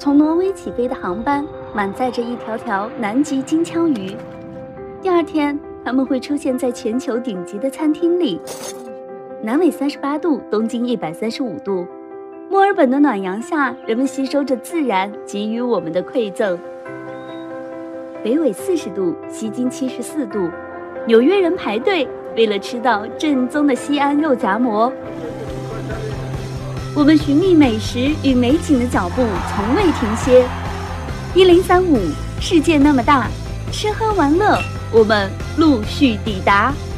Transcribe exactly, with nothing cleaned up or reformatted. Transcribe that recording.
从挪威起飞的航班满载着一条条南极金枪鱼。第二天，它们会出现在全球顶级的餐厅里。南纬三十八度，东经一百三十五度，墨尔本的暖阳下，人们吸收着自然给予我们的馈赠。北纬四十度，西经七十四度，纽约人排队为了吃到正宗的西安肉夹馍。我们寻觅美食与美景的脚步从未停歇。一零三五，世界那么大，吃喝玩乐，我们陆续抵达。